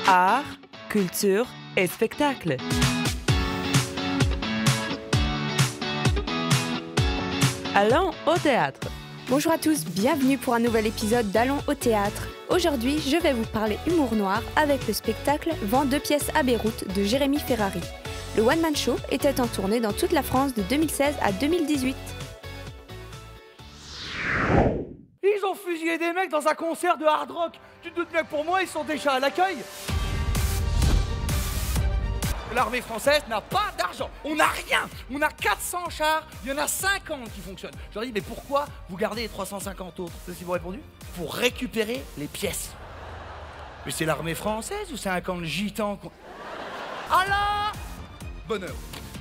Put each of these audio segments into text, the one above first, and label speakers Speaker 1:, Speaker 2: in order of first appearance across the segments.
Speaker 1: Art, culture et spectacle. Allons au théâtre.
Speaker 2: Bonjour à tous, bienvenue pour un nouvel épisode d'Allons au théâtre. Aujourd'hui, je vais vous parler humour noir avec le spectacle Vend deux pièces à Beyrouth de Jérémy Ferrari. Le one-man show était en tournée dans toute la France de 2016 à 2018.
Speaker 3: Ils ont fusillé des mecs dans un concert de hard rock. Tu te doutes bien que pour moi, ils sont déjà à l'accueil. L'armée française n'a pas d'argent. On n'a rien. On a 400 chars. Il y en a 50 qui fonctionnent. Je leur dis, mais pourquoi vous gardez les 350 autres? C'est ce qu'ils m'ont répondu. Pour récupérer les pièces. Mais c'est l'armée française ou c'est un camp de gitans? Allah! Bonheur.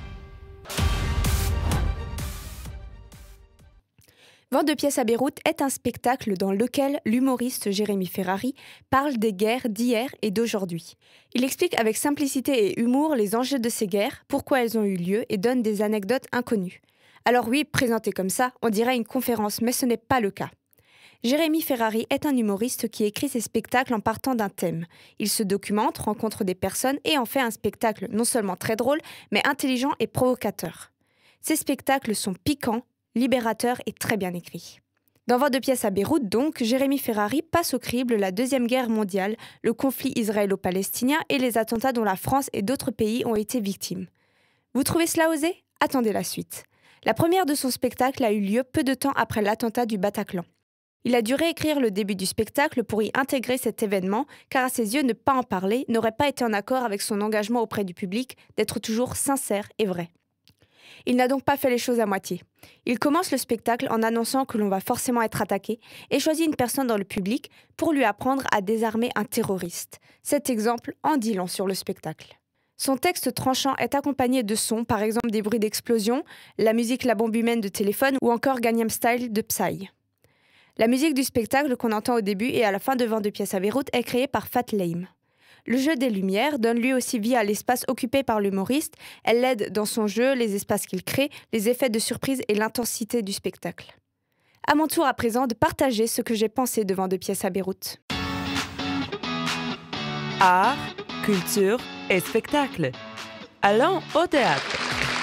Speaker 2: Vend deux pièces à Beyrouth est un spectacle dans lequel l'humoriste Jérémy Ferrari parle des guerres d'hier et d'aujourd'hui. Il explique avec simplicité et humour les enjeux de ces guerres, pourquoi elles ont eu lieu et donne des anecdotes inconnues. Alors oui, présenté comme ça, on dirait une conférence, mais ce n'est pas le cas. Jérémy Ferrari est un humoriste qui écrit ses spectacles en partant d'un thème. Il se documente, rencontre des personnes et en fait un spectacle non seulement très drôle, mais intelligent et provocateur. Ces spectacles sont piquants, libérateur et très bien écrit. Dans Vend deux pièces à Beyrouth, donc, Jérémy Ferrari passe au crible la Deuxième Guerre mondiale, le conflit israélo-palestinien et les attentats dont la France et d'autres pays ont été victimes. Vous trouvez cela osé? Attendez la suite. La première de son spectacle a eu lieu peu de temps après l'attentat du Bataclan. Il a dû réécrire le début du spectacle pour y intégrer cet événement, car à ses yeux, ne pas en parler n'aurait pas été en accord avec son engagement auprès du public d'être toujours sincère et vrai. Il n'a donc pas fait les choses à moitié. Il commence le spectacle en annonçant que l'on va forcément être attaqué et choisit une personne dans le public pour lui apprendre à désarmer un terroriste. Cet exemple en dit long sur le spectacle. Son texte tranchant est accompagné de sons, par exemple des bruits d'explosion, la musique La Bombe Humaine de Téléphone ou encore Gangnam Style de Psy. La musique du spectacle qu'on entend au début et à la fin de Vend deux pièces à Beyrouth est créée par Fat Lame. Le jeu des lumières donne lui aussi vie à l'espace occupé par l'humoriste. Elle l'aide dans son jeu, les espaces qu'il crée, les effets de surprise et l'intensité du spectacle. À mon tour à présent de partager ce que j'ai pensé de Vend deux pièces à Beyrouth.
Speaker 1: Art, culture et spectacle. Allons au théâtre.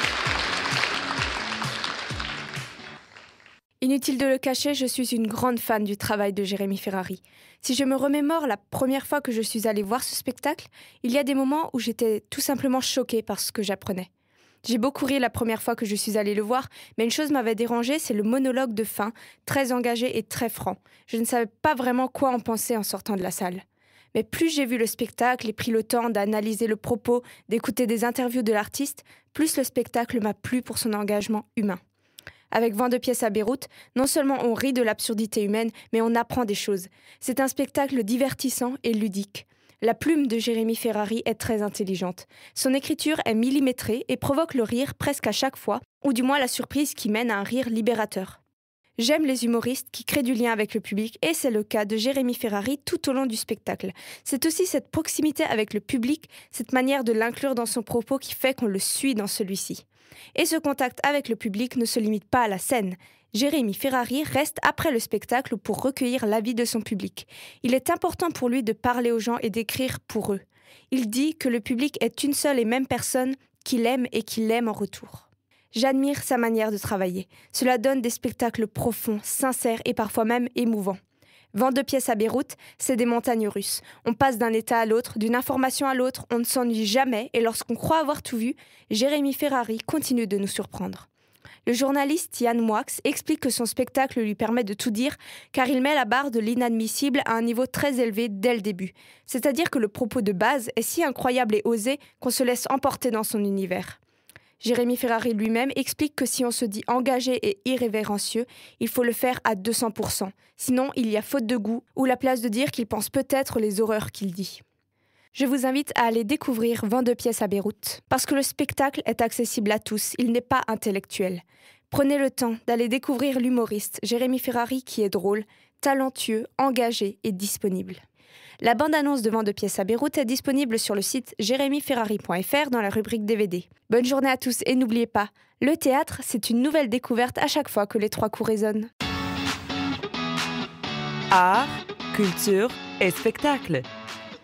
Speaker 2: Inutile de le cacher, je suis une grande fan du travail de Jérémy Ferrari. Si je me remémore la première fois que je suis allée voir ce spectacle, il y a des moments où j'étais tout simplement choquée par ce que j'apprenais. J'ai beaucoup ri la première fois que je suis allée le voir, mais une chose m'avait dérangée, c'est le monologue de fin, très engagé et très franc. Je ne savais pas vraiment quoi en penser en sortant de la salle. Mais plus j'ai vu le spectacle et pris le temps d'analyser le propos, d'écouter des interviews de l'artiste, plus le spectacle m'a plu pour son engagement humain. Avec Vend deux pièces à Beyrouth, non seulement on rit de l'absurdité humaine, mais on apprend des choses. C'est un spectacle divertissant et ludique. La plume de Jérémy Ferrari est très intelligente. Son écriture est millimétrée et provoque le rire presque à chaque fois, ou du moins la surprise qui mène à un rire libérateur. J'aime les humoristes qui créent du lien avec le public et c'est le cas de Jérémy Ferrari tout au long du spectacle. C'est aussi cette proximité avec le public, cette manière de l'inclure dans son propos qui fait qu'on le suit dans celui-ci. Et ce contact avec le public ne se limite pas à la scène. Jérémy Ferrari reste après le spectacle pour recueillir l'avis de son public. Il est important pour lui de parler aux gens et d'écrire pour eux. Il dit que le public est une seule et même personne qu'il aime et qu'il l'aime en retour. J'admire sa manière de travailler. Cela donne des spectacles profonds, sincères et parfois même émouvants. Vend deux pièces à Beyrouth, c'est des montagnes russes. On passe d'un état à l'autre, d'une information à l'autre, on ne s'ennuie jamais et lorsqu'on croit avoir tout vu, Jérémy Ferrari continue de nous surprendre. Le journaliste Yann Moix explique que son spectacle lui permet de tout dire car il met la barre de l'inadmissible à un niveau très élevé dès le début. C'est-à-dire que le propos de base est si incroyable et osé qu'on se laisse emporter dans son univers. Jérémy Ferrari lui-même explique que si on se dit engagé et irrévérencieux, il faut le faire à 200%. Sinon, il y a faute de goût ou la place de dire qu'il pense peut-être les horreurs qu'il dit. Je vous invite à aller découvrir Vend deux pièces à Beyrouth, parce que le spectacle est accessible à tous, il n'est pas intellectuel. Prenez le temps d'aller découvrir l'humoriste Jérémy Ferrari qui est drôle, talentueux, engagé et disponible. La bande-annonce de Vend deux pièces à Beyrouth est disponible sur le site jeremyferrari.fr dans la rubrique DVD. Bonne journée à tous et n'oubliez pas, le théâtre, c'est une nouvelle découverte à chaque fois que les trois coups résonnent.
Speaker 1: Art, culture et spectacle.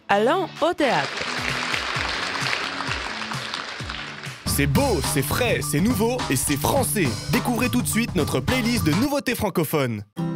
Speaker 1: Allons au théâtre.
Speaker 4: C'est beau, c'est frais, c'est nouveau et c'est français. Découvrez tout de suite notre playlist de nouveautés francophones.